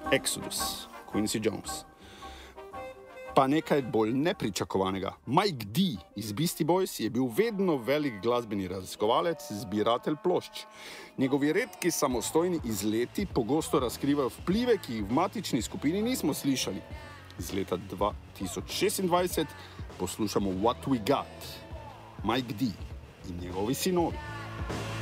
Exodus, Quincy Jones. Pa nekaj bolj nepričakovanega. Mike D. iz Beastie Boys je bil vedno velik glasbeni raziskovalec, zbiratelj plošč. Njegovi redki samostojni izleti pogosto razkrivajo vplive, ki jih v matični skupini nismo slišali. Z leta 2026 poslušamo What We Got, Mike D. in njegovi sinovi.